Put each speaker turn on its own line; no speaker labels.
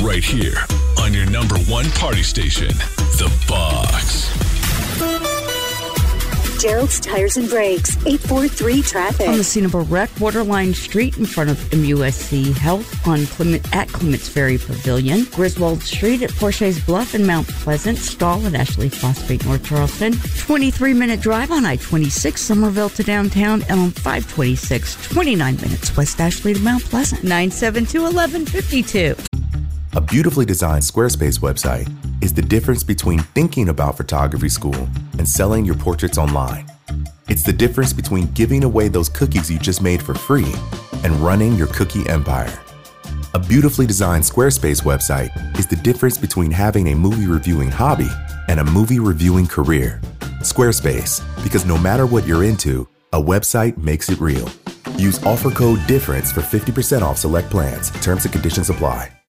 right here on your number one party station, The Box.
Gerald's Tires and Brakes, 843 traffic.
On the scene of a wreck, Waterline Street in front of MUSC Health at Clements Ferry Pavilion. Griswold Street at Porsche's Bluff in Mount Pleasant. Stall at Ashley Phosphate, North Charleston. 23-minute drive on I-26, Somerville to downtown. And on 526, 29 minutes West Ashley to Mount Pleasant. 972-1152.
A beautifully designed Squarespace website is the difference between thinking about photography school and selling your portraits online. It's the difference between giving away those cookies you just made for free and running your cookie empire. A beautifully designed Squarespace website is the difference between having a movie reviewing hobby and a movie reviewing career. Squarespace, because no matter what you're into, a website makes it real. Use offer code DIFFERENCE for 50% off select plans. Terms and conditions apply.